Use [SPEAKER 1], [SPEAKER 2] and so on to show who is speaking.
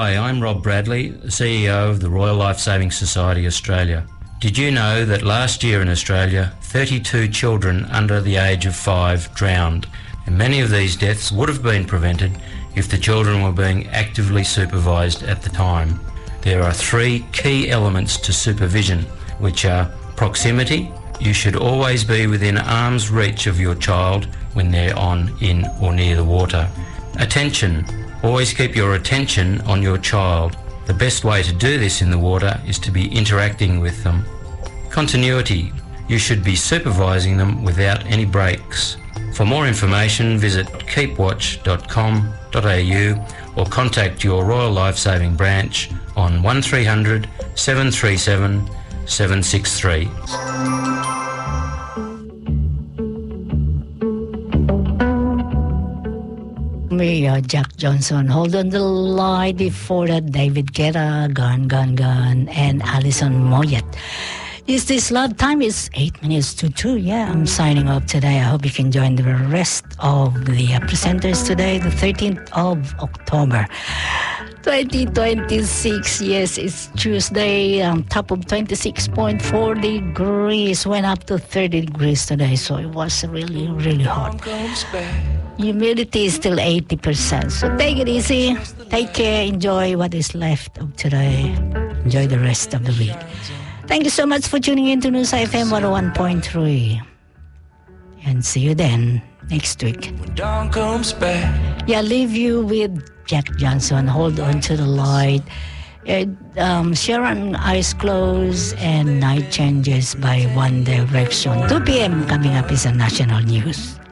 [SPEAKER 1] Hi, I'm Rob Bradley, the CEO of the Royal Life Saving Society Australia. Did you know that last year in Australia, 32 children under the age of 5 drowned, and many of these deaths would have been prevented if the children were being actively supervised at the time. There are 3 key elements to supervision, which are proximity. You should always be within arm's reach of your child when they're on, in or near the water. Attention. Always keep your attention on your child. The best way to do this in the water is to be interacting with them. Continuity. You should be supervising them without any breaks. For more information, visit keepwatch.com.au or contact your Royal Life Saving branch on 1300 737 763.
[SPEAKER 2] Me, Jack Johnson. Hold on the line. Before that, David Guetta, Gone, Gone, Gone, and Alison Moyet. Is this love time? Is 8 minutes to 2. Yeah, I'm signing off today. I hope you can join the rest of the presenters today, the 13th of October. 2026, yes, it's Tuesday, top of 26.4 degrees, went up to 30 degrees today, so it was really, really hot. Humidity is still 80%, so take it easy, take care, enjoy what is left of today, enjoy the rest of the week. Thank you so much for tuning in to News FM 101.3, and see you then next week.
[SPEAKER 3] When dawn comes back.
[SPEAKER 2] Yeah, leave you with Jack Johnson, Hold On to the Light, Sharon Eyes Closed, and Night Changes by One Direction. 2 p.m. coming up is a national news.